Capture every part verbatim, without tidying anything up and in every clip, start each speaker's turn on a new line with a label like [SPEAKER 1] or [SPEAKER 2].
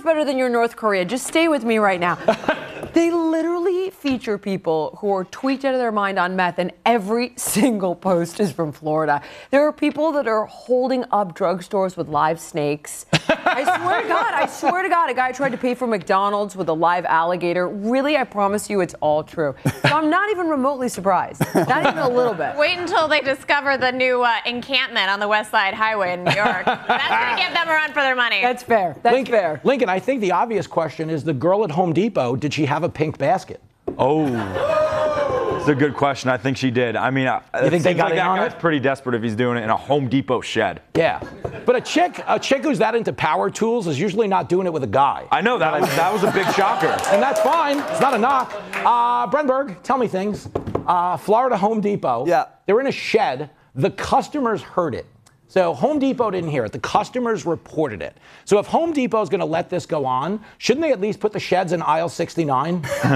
[SPEAKER 1] much better than your North Korea. Just stay with me right now. They literally feature people who are tweaked out of their mind on meth, and every single post is from Florida. There are people that are holding up drugstores with live snakes. I swear to God, I swear to God, a guy tried to pay for McDonald's with a live alligator. Really, I promise you it's all true. So I'm not even remotely surprised. Not even a little bit.
[SPEAKER 2] Wait until they discover the new uh, encampment on the West Side Highway in New York. That's going to give them a run for their money.
[SPEAKER 1] That's fair. That's
[SPEAKER 3] Lincoln,
[SPEAKER 1] fair.
[SPEAKER 3] Lincoln, I think the obvious question is the girl at Home Depot, did she have a pink basket?
[SPEAKER 4] Oh, it's a good question. I think she did. I mean,
[SPEAKER 3] you think they got
[SPEAKER 4] like
[SPEAKER 3] in
[SPEAKER 4] that
[SPEAKER 3] on
[SPEAKER 4] guy's
[SPEAKER 3] it?
[SPEAKER 4] pretty desperate if he's doing it in a Home Depot shed.
[SPEAKER 3] Yeah, but a chick, a chick who's that into power tools is usually not doing it with a guy.
[SPEAKER 4] I know that was that was a big shocker,
[SPEAKER 3] and that's fine. It's not a knock. Uh, Brenberg, tell me things. Uh, Florida Home Depot.
[SPEAKER 5] Yeah,
[SPEAKER 3] they're in a shed. The customers heard it. So Home Depot didn't hear it. The customers reported it. So if Home Depot is going to let this go on, shouldn't they at least put the sheds in aisle sixty-nine?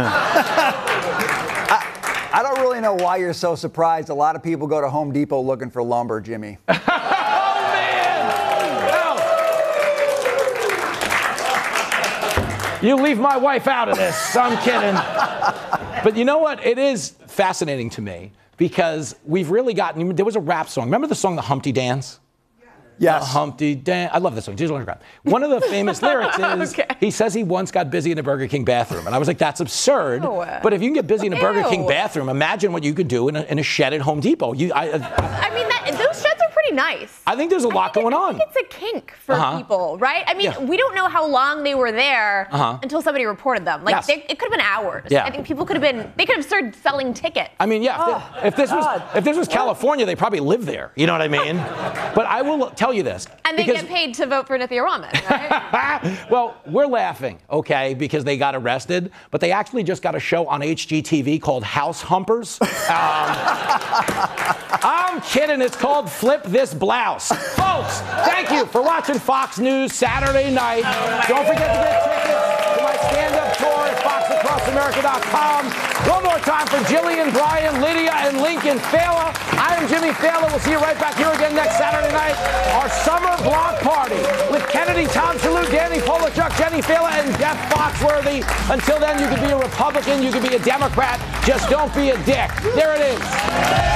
[SPEAKER 5] I, I don't really know why you're so surprised. A lot of people go to Home Depot looking for lumber, Jimmy.
[SPEAKER 3] Oh, man! No. You leave my wife out of this. I'm kidding. But you know what? It is fascinating to me because we've really gotten, there was a rap song. Remember the song, The Humpty Dance?
[SPEAKER 5] Yes.
[SPEAKER 3] The Humpty Dance. I love this song. Digital Underground. One of the famous lyrics is, okay. He says he once got busy in a Burger King bathroom. And I was like, that's absurd.
[SPEAKER 1] No.
[SPEAKER 3] But if you can get busy in a Burger
[SPEAKER 1] Ew.
[SPEAKER 3] King bathroom, imagine what you could do in a, in a shed at Home Depot. You, I, I,
[SPEAKER 2] I mean, that, those sheds are pretty nice.
[SPEAKER 3] I think there's a lot going
[SPEAKER 2] it,
[SPEAKER 3] on.
[SPEAKER 2] I think it's a kink for
[SPEAKER 3] uh-huh.
[SPEAKER 2] people, right? I mean,
[SPEAKER 3] yeah.
[SPEAKER 2] we don't know how long they were there
[SPEAKER 3] uh-huh.
[SPEAKER 2] until somebody reported them. Like,
[SPEAKER 3] yes.
[SPEAKER 2] they, it could have been hours.
[SPEAKER 3] Yeah.
[SPEAKER 2] I think people could have been, they could have started selling tickets.
[SPEAKER 3] I mean, yeah,
[SPEAKER 1] oh,
[SPEAKER 3] if, if this
[SPEAKER 1] God.
[SPEAKER 3] was if this was California, they probably live there. You know what I mean? But I will tell you this.
[SPEAKER 2] And they
[SPEAKER 3] because,
[SPEAKER 2] get paid to vote for Nithya Raman, right?
[SPEAKER 3] Well, we're laughing, okay, because they got arrested, but they actually just got a show on H G T V called House Humpers. Um, I'm kidding. It's called Flip This Blouse. Folks, thank you for watching Fox News Saturday night. Don't forget to get tickets to my stand-up tour at fox across america dot com. One more time for Jillian, Brian, Lydia, and Lincoln Fela. I am Jimmy Fallon. We'll see you right back here again next Saturday night. Our summer block party with Kennedy, Tom Shalhoub, Danny Polachuk, Jenny Fela, and Jeff Foxworthy. Until then, you can be a Republican, you can be a Democrat. Just don't be a dick. There it is.